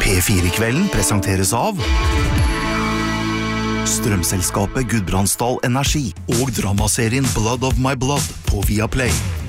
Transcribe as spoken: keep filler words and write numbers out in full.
P fire-kvelden presenteres av Strømselskapet Gudbrandsdal Energi og dramaserien Blood of My Blood på Viaplay.